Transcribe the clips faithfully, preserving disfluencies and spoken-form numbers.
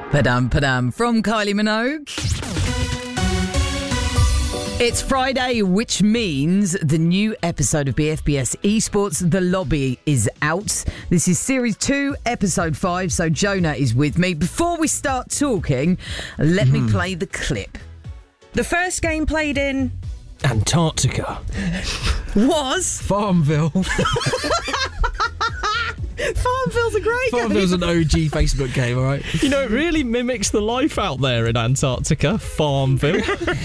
Padam padam from Kylie Minogue. It's Friday, which means the new episode of B F B S Esports The Lobby is out. This is Series two, Episode five, so Jonah is with me. Before we start talking, let mm. me play the clip. The first game played in... Antarctica. Was? Farmville. Farmville's a great Farmville's game. an O G Facebook game, all right? You know, it really mimics the life out there in Antarctica, Farmville.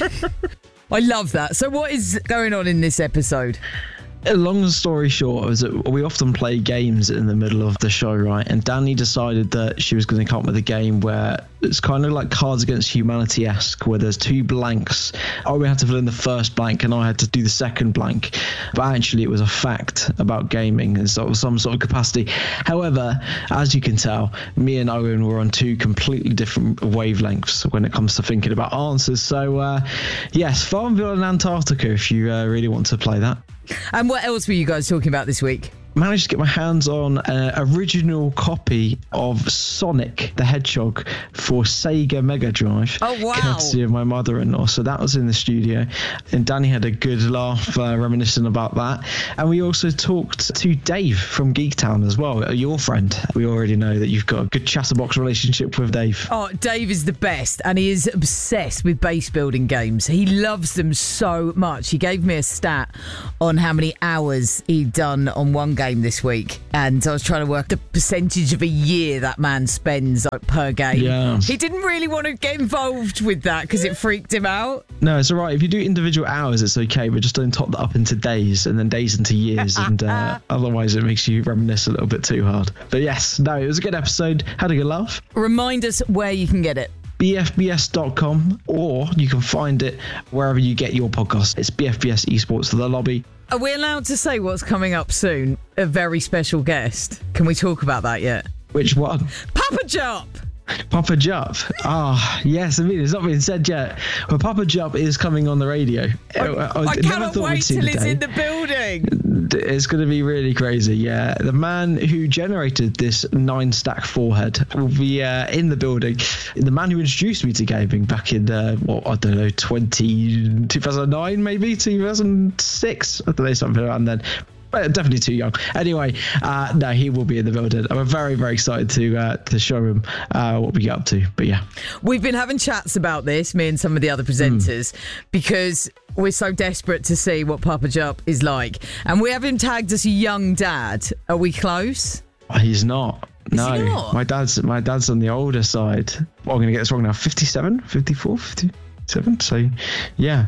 I love that. So what is going on in this episode? Long story short, is that we often play games in the middle of the show, right? And Danny decided that she was going to come up with a game where it's kind of like Cards Against Humanity-esque, where there's two blanks. I had to fill in the first blank and I had to do the second blank. But actually, it was a fact about gaming in sort of some sort of capacity. However, as you can tell, me and Owen were on two completely different wavelengths when it comes to thinking about answers. So, uh, yes, Farmville and Antarctica, if you uh, really want to play that. And what else were you guys talking about this week? Managed to get my hands on an original copy of Sonic the Hedgehog for Sega Mega Drive. Oh, wow. Courtesy of my mother-in-law. So that was in the studio. And Danny had a good laugh uh, reminiscing about that. And we also talked to Dave from Geektown as well, your friend. We already know that you've got a good chatterbox relationship with Dave. Oh, Dave is the best, and he is obsessed with base building games. He loves them so much. He gave me a stat on how many hours he'd done on one game this week, and I was trying to work the percentage of a year that man spends like, per game. Yeah. He didn't really want to get involved with that because it freaked him out. No, it's all right. If you do individual hours, it's okay, but just don't top that up into days and then days into years, and uh, otherwise it makes you reminisce a little bit too hard. But yes, no, it was a good episode. Had a good laugh. Remind us where you can get it. B F B S dot com, or you can find it wherever you get your podcast. It's B F B S Esports The Lobby. Are we allowed to say what's coming up soon? A very special guest. Can we talk about that yet? Which one? Papa Jop! Papa Jup. Ah, oh, yes, I mean, it's not been said yet. But Papa Jup is coming on the radio. I, I, I, I cannot wait till he's in the building. It's going to be really crazy, yeah. The man who generated this nine-stack forehead will be uh, in the building. The man who introduced me to gaming back in, uh, well, I don't know, twenty, two thousand nine maybe, two thousand six? I don't know, something around then. But definitely too young. Anyway, uh, no, he will be in the building. I'm very, very excited to uh, to show him uh, what we get up to. But yeah. We've been having chats about this, me and some of the other presenters, mm. because we're so desperate to see what Papa Jup is like. And we have him tagged as a young dad. Are we close? He's not. Is no, he not? my dad's my dad's on the older side. Well, I'm going to get this wrong now. fifty-seven, fifty-four, fifty-seven. So, yeah.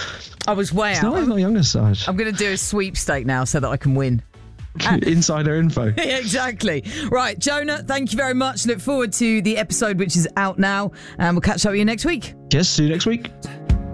I was way it's out. Not, it's not younger side. I'm going to do a sweepstake now so that I can win. Insider info. Exactly. Right, Jonah, thank you very much. Look forward to the episode, which is out now. And we'll catch up with you next week. Yes, see you next week.